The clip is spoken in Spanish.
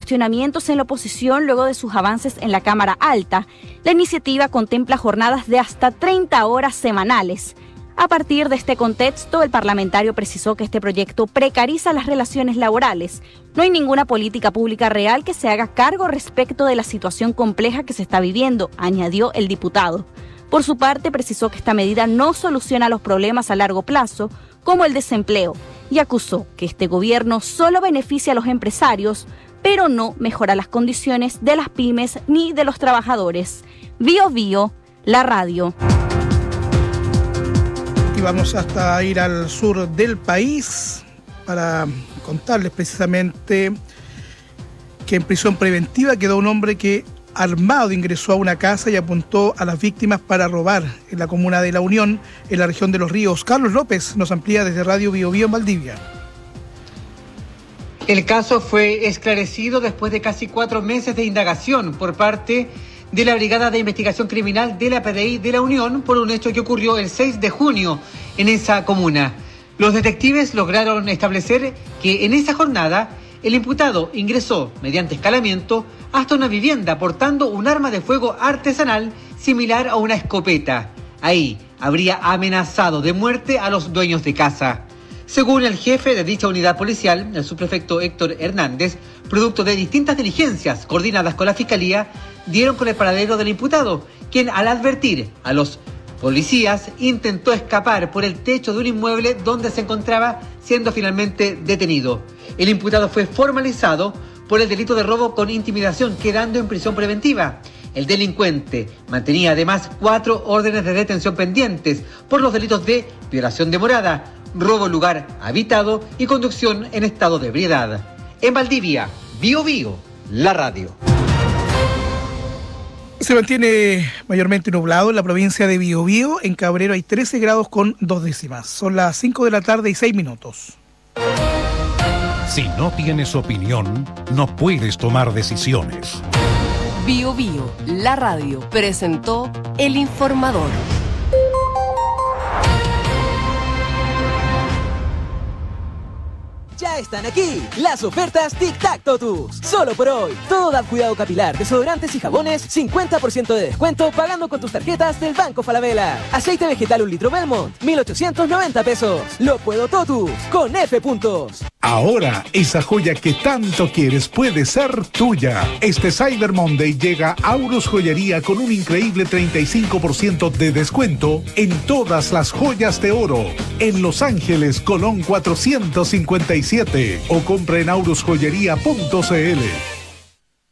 cuestionamientos en la oposición luego de sus avances en la Cámara Alta. La iniciativa contempla jornadas de hasta 30 horas semanales. A partir de este contexto, el parlamentario precisó que este proyecto precariza las relaciones laborales. No hay ninguna política pública real que se haga cargo respecto de la situación compleja que se está viviendo, añadió el diputado. Por su parte, precisó que esta medida no soluciona los problemas a largo plazo, como el desempleo, y acusó que este gobierno solo beneficia a los empresarios, pero no mejora las condiciones de las pymes ni de los trabajadores. Bío Bío, la radio. Y vamos hasta ir al sur del país para contarles precisamente que en prisión preventiva quedó un hombre que armado ingresó a una casa y apuntó a las víctimas para robar en la comuna de La Unión, en la región de Los Ríos. Carlos López nos amplía desde Radio Bío Bío en Valdivia. El caso fue esclarecido después de casi 4 meses de indagación por parte de la Brigada de Investigación Criminal de la PDI de La Unión por un hecho que ocurrió el 6 de junio en esa comuna. Los detectives lograron establecer que en esa jornada el imputado ingresó mediante escalamiento hasta una vivienda portando un arma de fuego artesanal similar a una escopeta. Ahí habría amenazado de muerte a los dueños de casa. Según el jefe de dicha unidad policial, el subprefecto Héctor Hernández, producto de distintas diligencias coordinadas con la Fiscalía, dieron con el paradero del imputado, quien al advertir a los policías intentó escapar por el techo de un inmueble donde se encontraba, siendo finalmente detenido. El imputado fue formalizado por el delito de robo con intimidación, quedando en prisión preventiva. El delincuente mantenía además 4 órdenes de detención pendientes por los delitos de violación de morada, robo en lugar habitado y conducción en estado de ebriedad. En Valdivia, Bío Bío, la radio. Se mantiene mayormente nublado en la provincia de Bío Bío. En Cabrero hay 13 grados con 2 décimas. Son las 5 de la tarde y 6 minutos. Si no tienes opinión, no puedes tomar decisiones. Bío Bío, la radio, presentó El Informador. Ya están aquí las ofertas Tic Tac Totus. Solo por hoy. Todo al cuidado capilar, desodorantes y jabones, 50% de descuento pagando con tus tarjetas del Banco Falabella. Aceite vegetal 1 litro Belmont, 1.890 pesos. Lo puedo Totus, con F puntos. Ahora, esa joya que tanto quieres puede ser tuya. Este Cyber Monday llega a Aurus Joyería con un increíble 35% de descuento en todas las joyas de oro. En Los Ángeles, Colón 457. O compra en aurusjoyería.cl.